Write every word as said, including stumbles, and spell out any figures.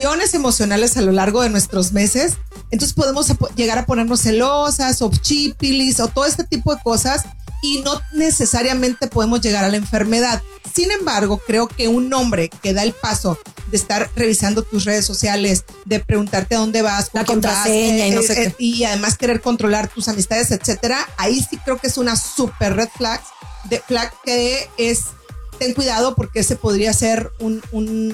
fluctuaciones emocionales a lo largo de nuestros meses. Entonces podemos ap- llegar a ponernos celosas o chípilis o todo este tipo de cosas y no necesariamente podemos llegar a la enfermedad. Sin embargo, creo que un hombre que da el paso de estar revisando tus redes sociales, de preguntarte a dónde vas, la contraseña vas, y no eh, sé eh, qué. y además querer controlar tus amistades, etcétera, ahí sí creo que es una super red flag, de flag que es ten cuidado porque ese podría ser un, un